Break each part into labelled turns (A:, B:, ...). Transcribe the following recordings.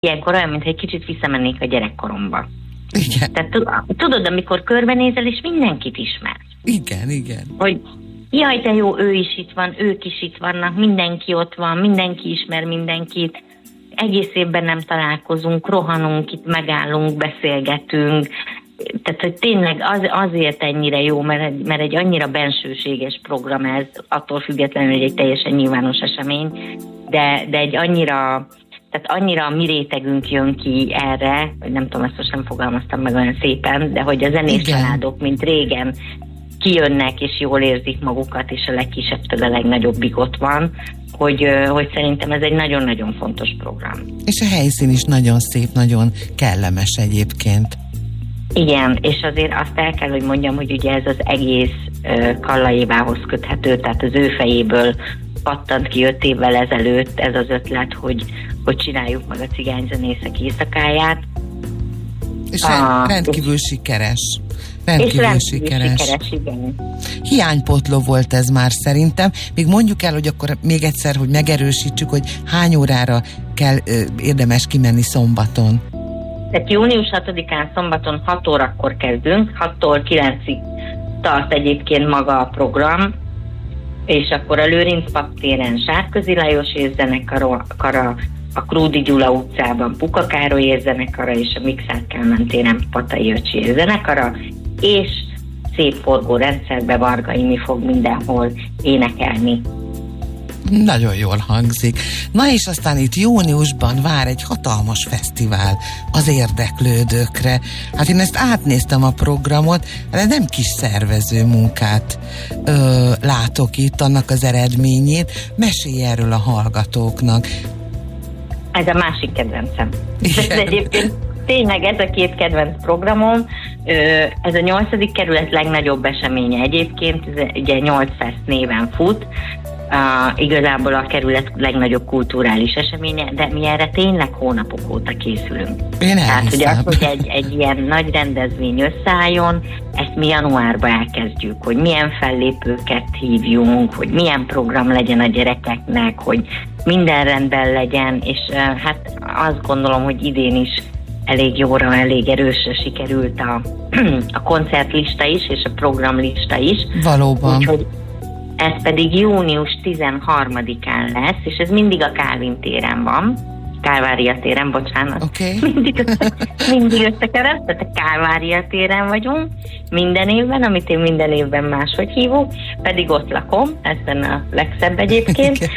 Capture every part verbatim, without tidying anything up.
A: ilyenkor olyan, mintha egy kicsit visszamennék a gyerekkoromba.
B: Igen.
A: Tehát tudod, amikor körbenézel, és mindenkit ismer.
B: Igen, igen.
A: Hogy jaj, de jó, ő is itt van, ők is itt vannak, mindenki ott van, mindenki ismer mindenkit, egész évben nem találkozunk, rohanunk, itt megállunk, beszélgetünk. Tehát, hogy tényleg az, azért ennyire jó, mert, mert egy annyira bensőséges program ez, attól függetlenül, hogy egy teljesen nyilvános esemény, de, de egy annyira... Tehát annyira a mi rétegünk jön ki erre, hogy nem tudom, ezt most nem fogalmaztam meg olyan szépen, de hogy a zenész családok, mint régen, kijönnek és jól érzik magukat, és a legkisebbtől a legnagyobbig ott van, hogy, hogy szerintem ez egy nagyon-nagyon fontos program.
B: És a helyszín is nagyon szép, nagyon kellemes egyébként.
A: Igen, és azért azt el kell, hogy mondjam, hogy ugye ez az egész uh, Kalla Évához köthető, tehát az ő fejéből pattant ki öt évvel ezelőtt ez az ötlet, hogy, hogy csináljuk meg a Cigányzenészek éjszakáját.
B: És a, rendkívül és, sikeres. Rendkívül,
A: és rendkívül
B: sikeres.
A: sikeres, igen.
B: Hiánypotló volt ez már szerintem. Még mondjuk el, hogy akkor még egyszer, hogy megerősítsük, hogy hány órára kell ö, érdemes kimenni szombaton.
A: Tehát június hatodikán szombaton hat órakor kezdünk, hattól kilencig tart egyébként maga a program, és akkor a Lőrinc pap téren Sárközi Lajos érzenekara, a Krúdi Gyula utcában Puka Károly érzenekara, és a Mikszáth Kálmán téren Patai Öcsi érzenekara, és szép forgórendszerbe Varga Imi fog mindenhol énekelni.
B: Nagyon jól hangzik. Na és aztán itt júniusban vár egy hatalmas fesztivál az érdeklődőkre. Hát én ezt átnéztem a programot, de nem kis szervező munkát ö, látok itt, annak az eredményét. Mesélj erről a hallgatóknak.
A: Ez a másik kedvencem. De egyébként tényleg ez a két kedvenc programom. Ez a nyolcadik kerület legnagyobb eseménye egyébként, ez ugye nyolc perc néven fut. Uh, igazából a kerület legnagyobb kulturális eseménye, de mi erre tényleg hónapok óta készülünk.
B: Én
A: Tehát ugye az, hogy egy, egy ilyen nagy rendezvény összeálljon, ezt mi januárban elkezdjük, hogy milyen fellépőket hívjunk, hogy milyen program legyen a gyerekeknek, hogy minden rendben legyen, és uh, hát azt gondolom, hogy idén is elég jóra, elég erősre sikerült a, a koncertlista is, és a programlista is.
B: Valóban.
A: Úgyhogy ez pedig június tizenharmadikán lesz, és ez mindig a Kálvin téren van. Kálvária téren, bocsánat.
B: Okay.
A: Mindig, mindig összekereszt, tehát a Kálvária téren vagyunk minden évben, amit én minden évben máshogy hívok, pedig ott lakom, ezen a legszebb egyébként. Okay.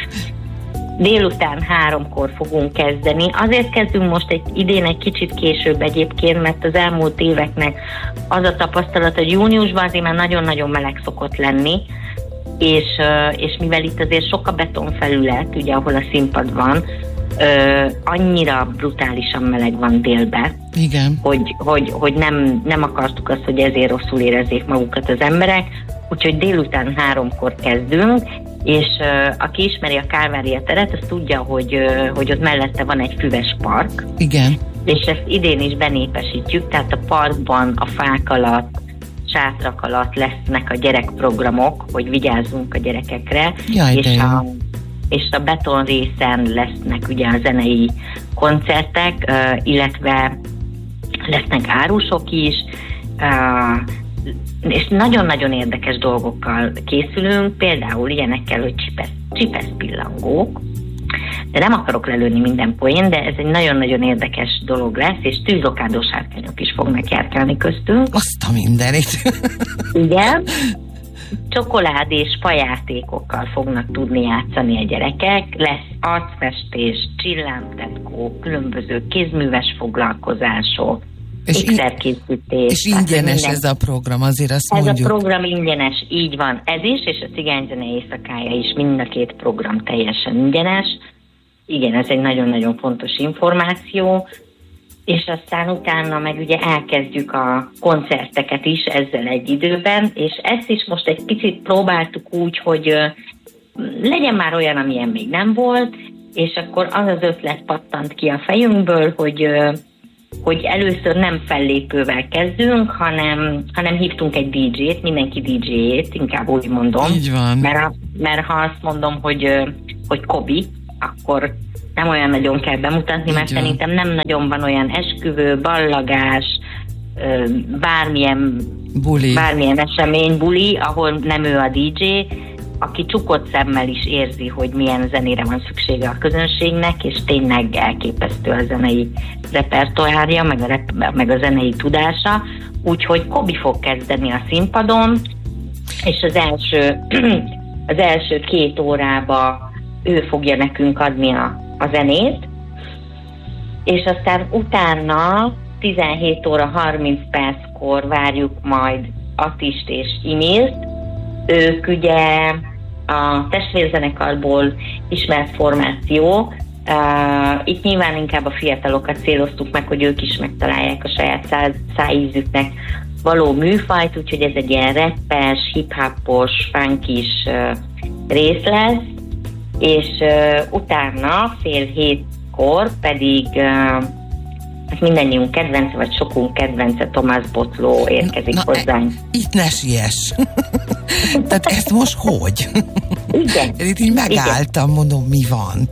A: Délután háromkor fogunk kezdeni. Azért kezdünk most egy idén egy kicsit később egyébként, mert az elmúlt éveknek az a tapasztalat, hogy júniusban azért már nagyon-nagyon meleg szokott lenni, és, és mivel itt azért sok a betonfelület, ugye ahol a színpad van, ö, annyira brutálisan meleg van délbe,
B: igen.
A: hogy, hogy, hogy nem, nem akartuk azt, hogy ezért rosszul érezzék magukat az emberek, úgyhogy délután háromkor kezdünk, és ö, aki ismeri a Kálvária teret, az tudja, hogy, ö, hogy ott mellette van egy füves park,
B: igen.
A: És ezt idén is benépesítjük, tehát a parkban, a fák alatt, sátrak alatt lesznek a gyerekprogramok, hogy vigyázzunk a gyerekekre,
B: Jaj,
A: és, a, és a beton részen lesznek ugye a zenei koncertek, uh, illetve lesznek árusok is, uh, és nagyon-nagyon érdekes dolgokkal készülünk, például ilyenekkel, hogy csipesz, csipesz pillangók, de nem akarok lelőni minden poén, de ez egy nagyon-nagyon érdekes dolog lesz, és tűzlokádós sárkányok is fognak járkálni köztünk.
B: Azt a mindenit!
A: Igen. Csokolád és fajátékokkal fognak tudni játszani a gyerekek. Lesz arcfestés, csillámtetkó, különböző kézműves foglalkozások,
B: és,
A: ékszerkészítés.
B: És ingyenes minden. Ez a program, azért azt
A: ez
B: mondjuk.
A: Ez a program ingyenes, így van. Ez is, és a Cigányzene éjszakája is, mind a két program teljesen ingyenes. Igen, ez egy nagyon-nagyon fontos információ, és aztán utána meg ugye elkezdjük a koncerteket is ezzel egy időben, és ezt is most egy picit próbáltuk úgy, hogy legyen már olyan, amilyen még nem volt, és akkor az az ötlet pattant ki a fejünkből, hogy, hogy először nem fellépővel kezdünk, hanem, hanem hívtunk egy dé dzsét, mindenki dé dzsét, inkább úgy mondom.
B: Így van.
A: Mert, mert ha azt mondom, hogy, hogy Kobi, akkor nem olyan nagyon kell bemutatni, mert
B: Igen.
A: szerintem nem nagyon van olyan esküvő, ballagás, bármilyen,
B: buli.
A: bármilyen esemény, buli, ahol nem ő a dé dzsé, aki csukott szemmel is érzi, hogy milyen zenére van szüksége a közönségnek, és tényleg elképesztő a zenei repertoárja, meg a, rep- meg a zenei tudása. Úgyhogy Kobi fog kezdeni a színpadon, és az első, az első két órába ő fogja nekünk adni a, a zenét, és aztán utána tizenhét óra harminc perckor várjuk majd Attist és Imilt. Ők ugye a testvérzenekarból ismert formáció. Uh, itt nyilván inkább a fiatalokat céloztuk meg, hogy ők is megtalálják a saját szá, szájízüknek való műfajt, úgyhogy ez egy ilyen rappes, hip-hopos, funkis uh, rész lesz, és uh, utána fél hétkor pedig uh, mindannyiunk kedvence, vagy sokunk kedvence Tomás Botló érkezik na, hozzánk.
B: Itt ne siess. Tehát ezt most hogy?
A: Igen.
B: Itt így megálltam, igen. Mondom, mi van?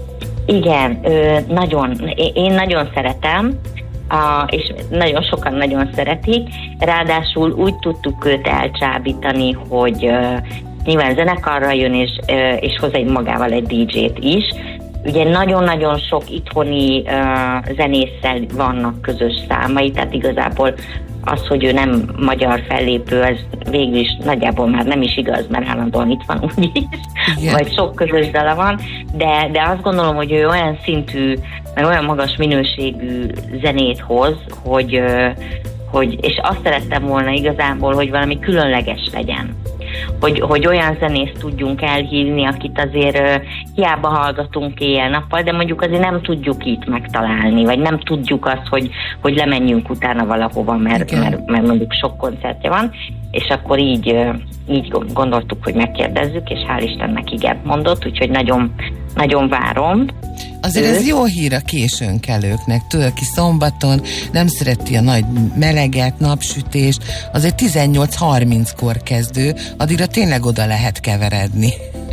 A: Igen, ö, nagyon, én nagyon szeretem, a, és nagyon sokan nagyon szeretik, ráadásul úgy tudtuk őt elcsábítani, hogy ö, nyilván zenekarra jön, és, ö, és hozzá magával egy dé dzsét is. Ugye nagyon-nagyon sok itthoni uh, zenésszel vannak közös számai, tehát igazából az, hogy ő nem magyar fellépő, ez végül is nagyjából már nem is igaz, mert állandóan itt van úgyis, yeah. Vagy sok közös dala van, de, de azt gondolom, hogy ő olyan szintű, meg olyan magas minőségű zenét hoz, hogy, uh, hogy és azt szerettem volna igazából, hogy valami különleges legyen. Hogy, hogy olyan zenészt tudjunk elhívni, akit azért uh, hiába hallgatunk éjjel-nappal, de mondjuk azért nem tudjuk itt megtalálni, vagy nem tudjuk azt, hogy, hogy lemenjünk utána valahova, mert, mert, mert mondjuk sok koncertje van, és akkor így, uh, így gondoltuk, hogy megkérdezzük, és hál' Istennek igent mondott, úgyhogy nagyon, nagyon várom.
B: Azért ez jó hír a későn kelőknek, tudod, aki szombaton nem szereti a nagy meleget, napsütést, azért tizennyolc harminckor kezdő, addigra tényleg oda lehet keveredni.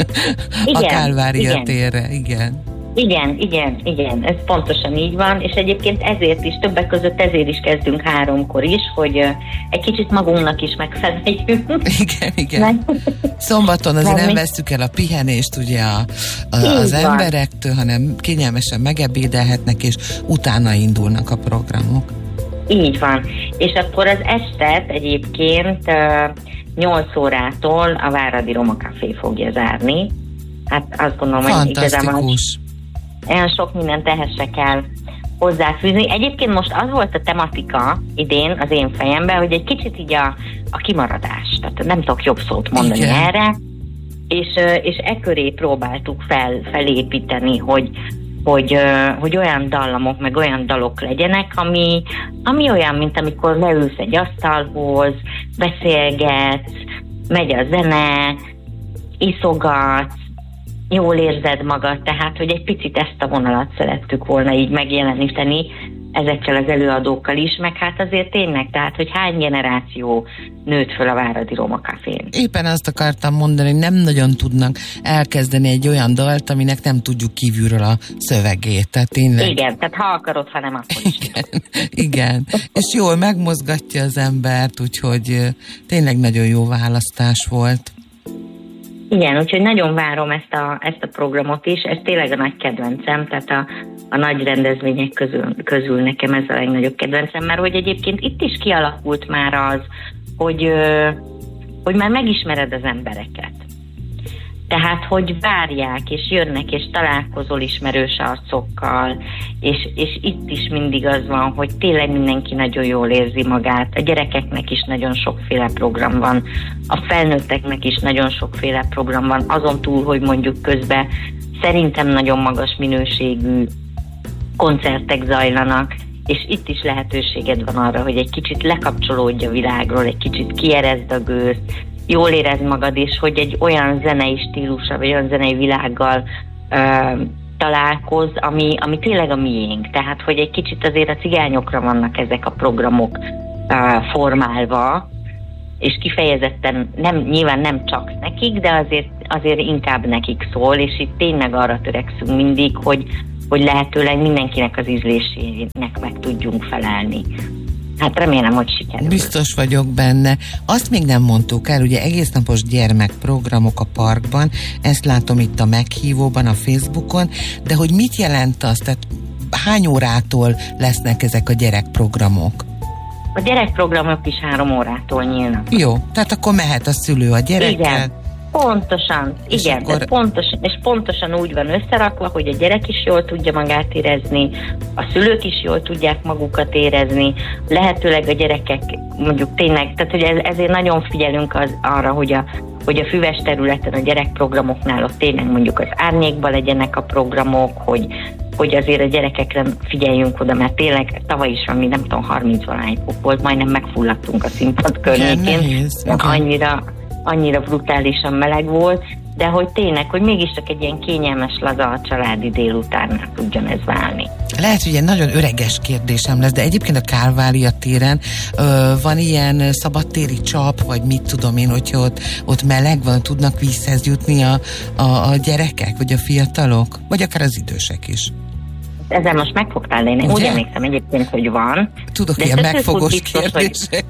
B: Igen, a Kálvária térre, igen.
A: Igen, igen, igen, ez pontosan így van, és egyébként ezért is, többek között ezért is kezdünk háromkor is, hogy uh, egy kicsit magunknak is megfeleljünk.
B: Igen, igen. Szombaton azért nem vesszük el a pihenést ugye a, a, az van. emberektől, hanem kényelmesen megebédelhetnek, és utána indulnak a programok.
A: Így van. És akkor az estet egyébként uh, nyolc órától a Váradi Roma Café fogja zárni. Hát azt gondolom, hogy
B: fantasztikus.
A: Olyan sok mindent ehhez se kell hozzáfűzni. Egyébként most az volt a tematika idén az én fejemben, hogy egy kicsit így a, a kimaradás, tehát nem tudok jobb szót mondani igen. erre, és, és e köré próbáltuk fel, felépíteni, hogy, hogy, hogy olyan dallamok, meg olyan dalok legyenek, ami, ami olyan, mint amikor leülsz egy asztalhoz, beszélgetsz, megy a zene, iszogatsz, jól érzed magad, tehát, hogy egy picit ezt a vonalat szerettük volna így megjeleníteni ezekkel az előadókkal is, meg hát azért tényleg, tehát, hogy hány generáció nőtt föl a Váradi Roma Cafén.
B: Éppen azt akartam mondani, hogy nem nagyon tudnak elkezdeni egy olyan dalt, aminek nem tudjuk kívülről a szövegét, tehát tényleg...
A: Igen, tehát ha akarod, ha nem, akkor is.
B: Igen, igen. És jól megmozgatja az embert, úgyhogy tényleg nagyon jó választás volt.
A: Igen, úgyhogy nagyon várom ezt a, ezt a programot is, ez tényleg a nagy kedvencem, tehát a, a nagy rendezvények közül, közül nekem ez a legnagyobb kedvencem, mert hogy egyébként itt is kialakult már az, hogy, hogy már megismered az embereket. Tehát, hogy várják, és jönnek, és találkozol ismerős arcokkal, és, és itt is mindig az van, hogy tényleg mindenki nagyon jól érzi magát. A gyerekeknek is nagyon sokféle program van, a felnőtteknek is nagyon sokféle program van, azon túl, hogy mondjuk közben szerintem nagyon magas minőségű koncertek zajlanak, és itt is lehetőséged van arra, hogy egy kicsit lekapcsolódj a világról, egy kicsit kierezd a gőzt, jól érezd magad, és hogy egy olyan zenei stílusra, vagy olyan zenei világgal uh, találkozz, ami, ami tényleg a miénk. Tehát, hogy egy kicsit azért a cigányokra vannak ezek a programok uh, formálva, és kifejezetten nem, nyilván nem csak nekik, de azért, azért inkább nekik szól, és itt tényleg arra törekszünk mindig, hogy, hogy lehetőleg mindenkinek az ízlésének meg tudjunk felelni. Hát remélem, hogy sikerül.
B: Biztos vagyok benne. Azt még nem mondtuk el, ugye egésznapos gyermekprogramok a parkban, ezt látom itt a meghívóban, a Facebookon, de hogy mit jelent az, tehát hány órától lesznek ezek a gyerekprogramok?
A: A gyerekprogramok is három órától nyílnak.
B: Jó, tehát akkor mehet a szülő a gyerekkel.
A: Igen, pontosan, és igen, akkor... pontosan, és pontosan úgy van összerakva, hogy a gyerek is jól tudja magát érezni, a szülők is jól tudják magukat érezni, lehetőleg a gyerekek mondjuk tényleg, tehát hogy ez, ezért nagyon figyelünk az, arra, hogy a, hogy a füves területen a gyerekprogramoknál ott tényleg mondjuk az árnyékban legyenek a programok, hogy hogy azért a gyerekekre figyeljünk oda, mert tényleg tavaly is valami, nem tudom, harminc-valahány fok volt, majdnem megfulladtunk a színpad környékén. Annyira, annyira brutálisan meleg volt, de hogy tényleg, hogy mégiscsak egy ilyen kényelmes, laza a családi délutánnál tudjon ez válni.
B: Lehet, hogy egy nagyon öreges kérdésem lesz, de egyébként a Kálvária téren ö, van ilyen szabadtéri csap, vagy mit tudom én, hogyha ott, ott meleg van, tudnak vízhez jutni a, a, a gyerekek, vagy a fiatalok, vagy akár az idősek is.
A: Ezzel most megfogtál, én úgy emlékszem egyébként, hogy van.
B: Tudok ilyen megfogós kérdések.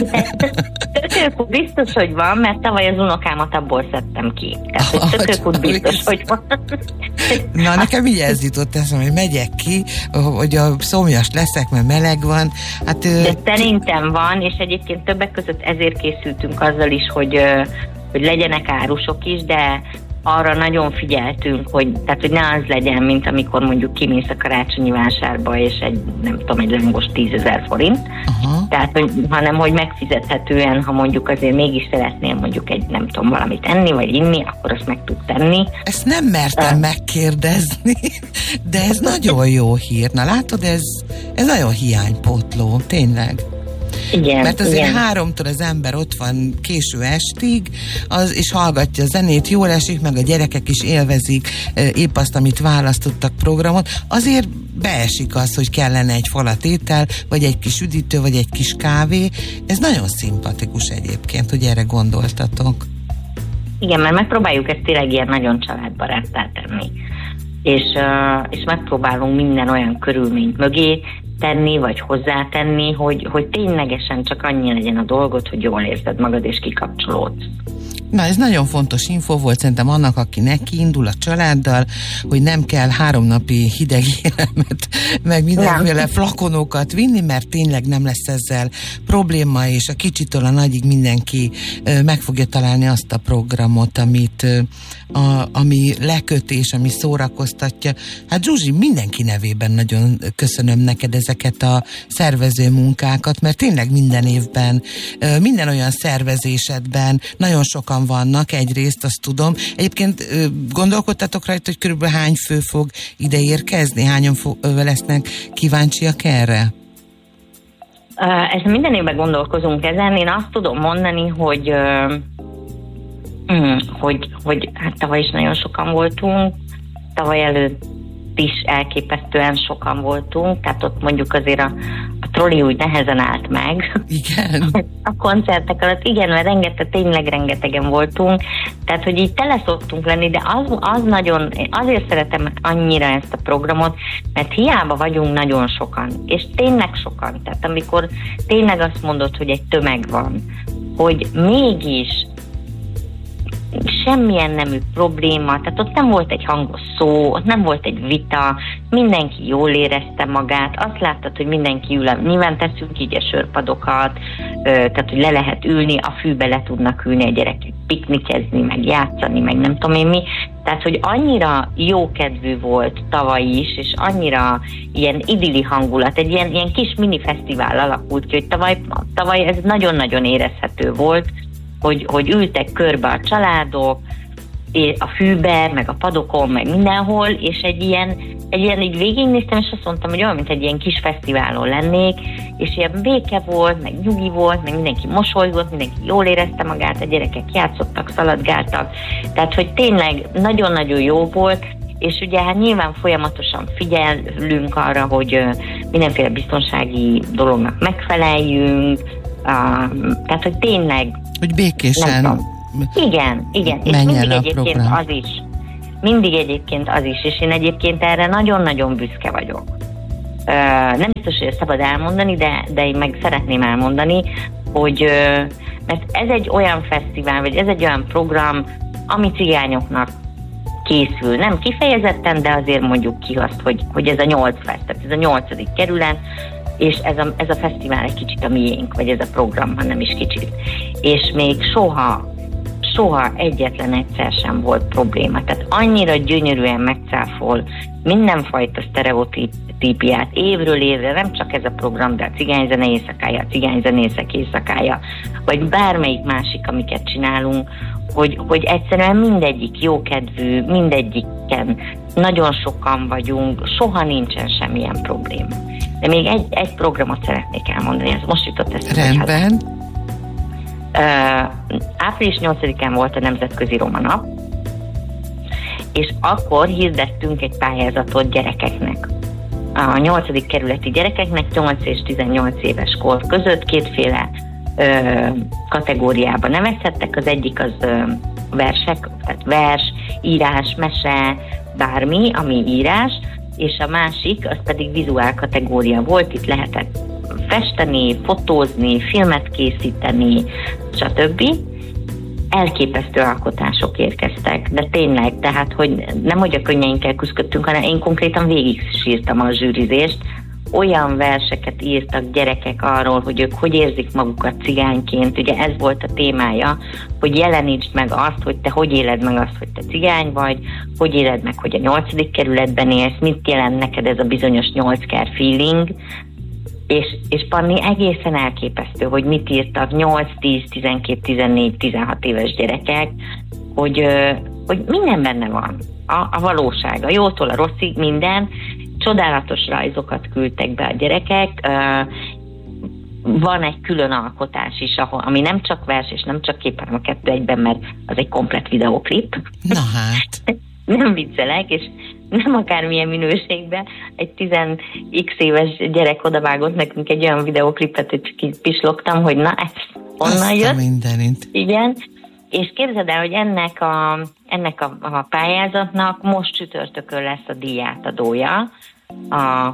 A: Tökőkút biztos, hogy van, mert tavaly az unokámat abból szedtem ki. Tehát, hogy tökőkút biztos, hogy van.
B: Na, nekem így ez jutott eszem, hogy megyek ki, hogy a szomjas leszek, mert meleg van. Hát,
A: de szerintem van, és egyébként többek között ezért készültünk azzal is, hogy, hogy legyenek árusok is, de arra nagyon figyeltünk, hogy, tehát, hogy ne az legyen, mint amikor mondjuk kimész a karácsonyi vásárba, és egy, nem tudom, egy lángos tízezer forint. Uh-huh. Tehát, hogy, hanem, hogy megfizethetően, ha mondjuk azért mégis szeretnél mondjuk egy, nem tudom, valamit enni, vagy inni, akkor azt meg tud tenni.
B: Ezt nem mertem uh. megkérdezni, de ez nagyon jó hír. Na látod, ez, ez nagyon hiánypótló, tényleg.
A: Igen,
B: mert azért
A: igen.
B: háromtól az ember ott van késő estig, az, és hallgatja a zenét, jól esik, meg a gyerekek is élvezik épp azt, amit választottak programot, azért beesik az, hogy kellene egy falat étel, vagy egy kis üdítő, vagy egy kis kávé. Ez nagyon szimpatikus egyébként, hogy erre gondoltatok.
A: Igen, mert megpróbáljuk ezt tényleg ilyen nagyon családbaráttá tenni. És, uh, és megpróbálunk minden olyan körülményt mögé tenni, vagy hozzátenni, hogy, hogy ténylegesen csak annyi legyen a dolgot, hogy jól érzed magad, és kikapcsolódsz.
B: Na, ez nagyon fontos info volt szerintem annak, aki neki indul a családdal, hogy nem kell három napi hideg élelmet, meg mindenféle nem. flakonokat vinni, mert tényleg nem lesz ezzel probléma, és a kicsitől a nagyig mindenki ö, meg fogja találni azt a programot, amit, ö, a, ami lekötés, ami szórakoztatja. Hát Zsuzsi, mindenki nevében nagyon köszönöm neked ezeket a szervező munkákat, mert tényleg minden évben, ö, minden olyan szervezésedben nagyon sokan vannak, egyrészt azt tudom. Egyébként gondolkodtatok rajta, hogy körülbelül hány fő fog ide érkezni? Hányan fog, lesznek kíváncsiak erre?
A: Ezt minden évben gondolkozunk ezen. Én azt tudom mondani, hogy, hogy, hogy hát tavaly is nagyon sokan voltunk, tavaly előtt is elképesztően sokan voltunk, tehát ott mondjuk azért a, a troli úgy nehezen állt meg.
B: Igen.
A: A koncertek alatt, igen, mert rengeteg, tényleg rengetegen voltunk, tehát hogy így tele szoktunk lenni, de az, az nagyon, azért szeretem annyira ezt a programot, mert hiába vagyunk nagyon sokan, és tényleg sokan, tehát amikor tényleg azt mondod, hogy egy tömeg van, hogy mégis semmilyen nemű probléma, tehát ott nem volt egy hangos szó, ott nem volt egy vita, mindenki jól érezte magát, azt láttad, hogy mindenki ül, nyilván teszünk így a sörpadokat, tehát hogy le lehet ülni, a fűbe le tudnak ülni a gyerekek, piknikezni, meg játszani, meg nem tudom én mi, tehát hogy annyira jókedvű volt tavaly is, és annyira ilyen idilli hangulat, egy ilyen, ilyen kis mini fesztivál alakult ki, hogy tavaly, tavaly ez nagyon-nagyon érezhető volt, Hogy, hogy ültek körbe a családok, a fűbe, meg a padokon, meg mindenhol, és egy ilyen, egy ilyen így végignéztem, és azt mondtam, hogy olyan, mint egy ilyen kis fesztiválon lennék, és ilyen béke volt, meg nyugi volt, meg mindenki mosolygott, mindenki jól érezte magát, a gyerekek játszottak, szaladgáltak, tehát, hogy tényleg nagyon-nagyon jó volt, és ugye hát nyilván folyamatosan figyelünk arra, hogy mindenféle biztonsági dolognak megfeleljünk, tehát, hogy tényleg
B: hogy békésen
A: igen, igen, és mindig egyébként az is. mindig egyébként az is, és én egyébként erre nagyon-nagyon büszke vagyok. Nem biztos, hogy ezt szabad elmondani, de, de én meg szeretném elmondani, hogy mert ez egy olyan fesztivál, vagy ez egy olyan program, ami cigányoknak készül. Nem kifejezetten, de azért mondjuk ki azt, hogy, hogy ez a nyolc fest, tehát ez a nyolcadik kerület, és ez a, ez a fesztivál egy kicsit a miénk, vagy ez a program, ha nem is kicsit. És még soha, soha egyetlen egyszer sem volt probléma. Tehát annyira gyönyörűen megcáfol mindenfajta sztereotípiát évről évre, nem csak ez a program, de a cigányzene éjszakája, a cigányzenészek éjszakája, vagy bármelyik másik, amiket csinálunk, hogy, hogy egyszerűen mindegyik jókedvű, mindegyiken nagyon sokan vagyunk, soha nincsen semmilyen probléma. De még egy, egy programot szeretnék elmondani, ez most jutott eszembe.
B: Rendben.
A: Uh, április nyolcadikán volt a Nemzetközi Roma Nap, és akkor hirdettünk egy pályázatot gyerekeknek. A nyolcadik kerületi gyerekeknek nyolc és tizennyolc éves kor között kétféle ö, kategóriába nevezhettek. Az egyik az ö, versek, tehát vers, írás, mese, bármi, ami írás, és a másik, az pedig vizuál kategória volt, itt lehetett festeni, fotózni, filmet készíteni, stb. Elképesztő alkotások érkeztek, de tényleg, tehát, hogy nem hogy a könnyeinkkel küzdöttünk, hanem én konkrétan végig sírtam a zsűrizést. Olyan verseket írtak gyerekek arról, hogy ők hogy érzik magukat cigányként, ugye ez volt a témája, hogy jelenítsd meg azt, hogy te hogy éled meg azt, hogy te cigány vagy, hogy éled meg, hogy a nyolcadik kerületben élsz, mit jelent neked ez a bizonyos nyolcker feeling, És, és Panni egészen elképesztő, hogy mit írtak nyolc, tíz, tizenkét, tizennégy, tizenhat éves gyerekek, hogy, hogy minden benne van. A, a valóság, a jótól a rosszig, minden. Csodálatos rajzokat küldtek be a gyerekek. Van egy külön alkotás is, ahol, ami nem csak vers és nem csak kép, hanem a kettő egyben, mert az egy komplett videóklip.
B: Na hát.
A: Nem viccelek, és nem akármilyen minőségben. Egy tíz x éves gyerek odavágott nekünk egy olyan videóklipet, hogy csak így pislogtam, hogy na, ez honnan jött.
B: Mindenit.
A: Igen. És képzeld el, hogy ennek a, ennek a, a pályázatnak most csütörtökön lesz a díjátadója a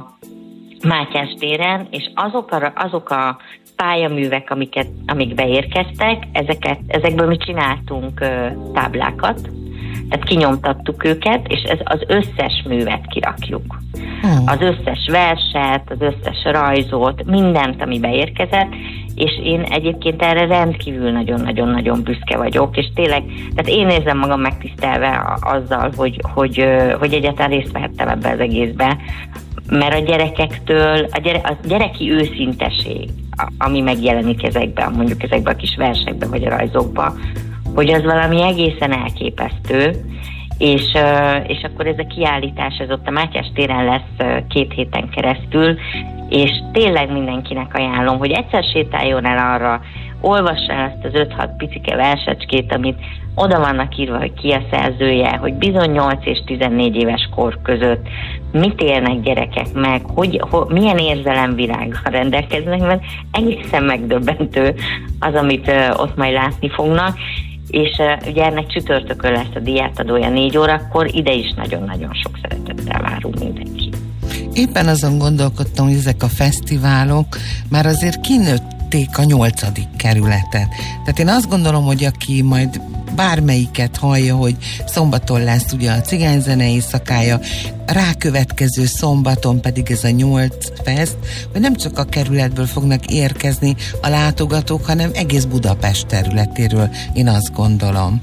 A: Mátyás téren, és azok a, azok a pályaművek, amiket, amik beérkeztek, ezeket, ezekből mi csináltunk ö, táblákat, tehát kinyomtattuk őket, és ez az összes művet kirakjuk. Hmm. Az összes verset, az összes rajzot, mindent, ami beérkezett, és én egyébként erre rendkívül nagyon-nagyon-nagyon büszke vagyok, és tényleg, tehát én érzem magam megtisztelve azzal, hogy, hogy, hogy egyáltalán részt vehettem ebbe az egészbe, mert a gyerekektől, a, gyere, a gyereki őszinteség, ami megjelenik ezekben, mondjuk ezekben a kis versekben, vagy a rajzokban, hogy az valami egészen elképesztő, és, és akkor ez a kiállítás, ez ott a Mátyás téren lesz két héten keresztül, és tényleg mindenkinek ajánlom, hogy egyszer sétáljon el arra, olvassa el azt az öt-hat picike versecskét, amit oda vannak írva, hogy ki a szerzője, hogy bizony nyolc és tizennégy éves kor között mit élnek gyerekek meg, hogy, hogy milyen érzelemvilággal rendelkeznek, mert egészen megdöbbentő az, amit uh, ott majd látni fognak, és uh, ugye ennek csütörtökön lesz a díjátadója négy órakor, ide is nagyon-nagyon sok szeretettel várunk mindenki.
B: Éppen azon gondolkodtam, hogy ezek a fesztiválok már azért kinőtték a nyolcadik kerületet. Tehát én azt gondolom, hogy aki majd bármelyiket hallja, hogy szombaton lesz ugye a cigányzene éjszakája, rákövetkező szombaton pedig ez a nyolc fest, hogy nem csak a kerületből fognak érkezni a látogatók, hanem egész Budapest területéről, én azt gondolom.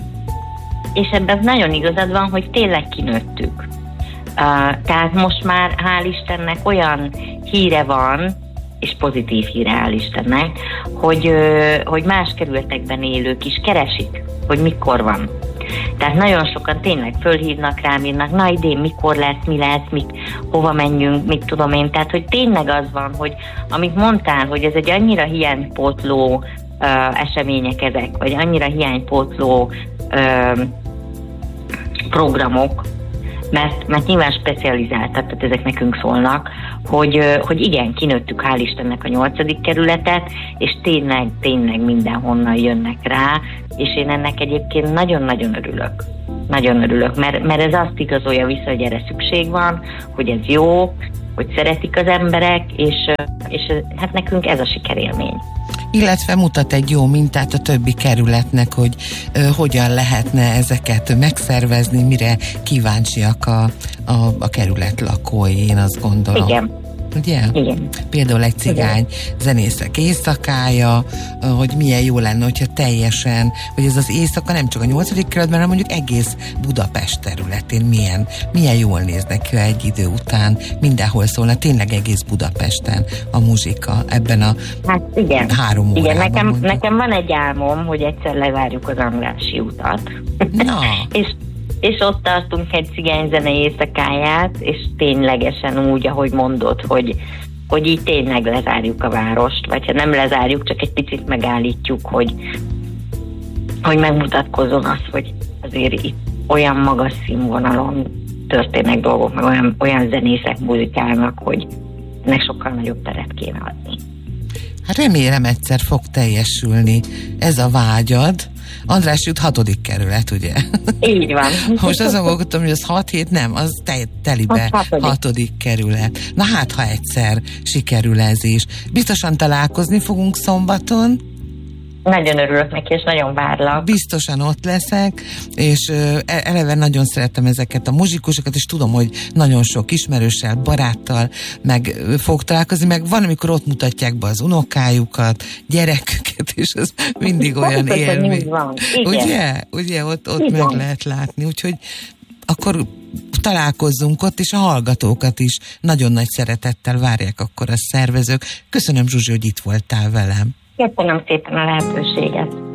A: És ebben nagyon igazad van, hogy tényleg kinőttük. Uh, tehát most már hál' Istennek olyan híre van, és pozitív híre hál' Istennek, hogy, uh, hogy más kerületekben élők is keresik, hogy mikor van. Tehát nagyon sokan tényleg fölhívnak rám, írnak, na idén mikor lesz, mi lesz, mit, hova menjünk, mit tudom én. Tehát, hogy tényleg az van, hogy amit mondtál, hogy ez egy annyira hiánypótló uh, események ezek, vagy annyira hiánypótló uh, programok, mert, mert nyilván specializáltak, tehát ezek nekünk szólnak, hogy, hogy igen, kinőttük hál' Istennek a nyolcadik kerületet, és tényleg, tényleg mindenhonnan jönnek rá, és én ennek egyébként nagyon-nagyon örülök. Nagyon örülök, mert, mert ez azt igazolja vissza, hogy erre szükség van, hogy ez jó, hogy szeretik az emberek, és, és hát nekünk ez a sikerélmény.
B: Illetve mutat egy jó mintát a többi kerületnek, hogy ö, hogyan lehetne ezeket megszervezni, mire kíváncsiak a, a, a kerület lakói, én azt gondolom.
A: Igen.
B: Ugye?
A: Igen.
B: Például egy cigány Igen. zenészek éjszakája, hogy milyen jó lenne, hogyha teljesen, hogy ez az éjszaka nem csak a nyolcadik kerületben, hanem mondjuk egész Budapest területén milyen, milyen jól néznek ki egy idő után, mindenhol szólna, tényleg egész Budapesten a muzsika ebben a
A: hát igen.
B: három órában.
A: Igen, nekem, nekem van egy álmom, hogy egyszer levárjuk az Andrássy utat.
B: Na.
A: és És ott tartunk egy cigányzene éjszakáját, és ténylegesen úgy, ahogy mondod, hogy, hogy így tényleg lezárjuk a várost, vagy ha nem lezárjuk, csak egy picit megállítjuk, hogy, hogy megmutatkozzon az, hogy azért itt olyan magas színvonalon történnek dolgok, meg olyan, olyan zenészek muzikálnak, hogy ennek sokkal nagyobb teret kéne adni.
B: Hát remélem egyszer fog teljesülni ez a vágyad. Andrássy út hatodik kerület, ugye?
A: Így van.
B: Most azon gondoltam, hogy az hat hét, nem, az te, telibe hatodik. hatodik kerület. Na hát, ha egyszer sikerül ez is. Biztosan találkozni fogunk szombaton.
A: Nagyon örülök neki, és nagyon várlak.
B: Biztosan ott leszek, és eleve nagyon szeretem ezeket a muzsikusokat, és tudom, hogy nagyon sok ismerőssel, baráttal meg fog találkozni, meg van, amikor ott mutatják be az unokájukat, gyereküket, és ez mindig olyan élmény. Ugye? Ugye? Ott, ott meg lehet látni, úgyhogy akkor találkozzunk ott, és a hallgatókat is nagyon nagy szeretettel várják akkor a szervezők. Köszönöm, Zsuzsi, hogy itt voltál velem.
A: Köszönöm szépen a lehetőséget.